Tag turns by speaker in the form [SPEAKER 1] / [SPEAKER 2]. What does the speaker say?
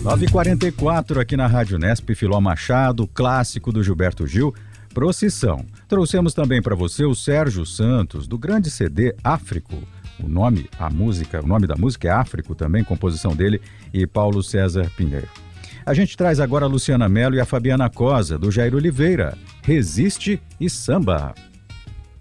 [SPEAKER 1] 9h44 aqui na Rádio Nesp, Filó Machado, clássico do Gilberto Gil, Procissão. Trouxemos também para você o Sérgio Santos, do grande CD Áfrico. O nome da música é Áfrico também, composição dele, e Paulo César Pinheiro. A gente traz agora a Luciana Mello e a Fabiana Cosa, do Jair Oliveira, Resiste e Samba.